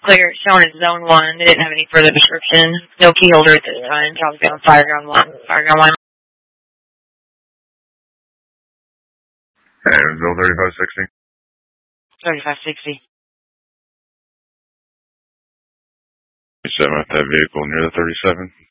So you're showing as zone 1. They didn't have any further description. No key holder at this time. Probably on Fireground 1. Fireground 1. And Bill 3560. 3560. 37 at that vehicle near the 37.